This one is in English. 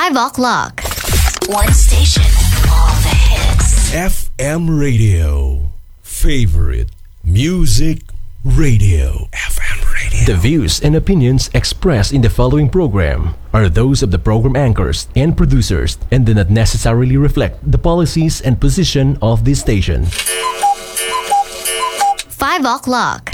5 o'clock. One station, all the hits. FM Radio. Favorite Music Radio. FM Radio. The views and opinions expressed in the following program are those of the program anchors and producers and do not necessarily reflect the policies and position of this station. 5 o'clock.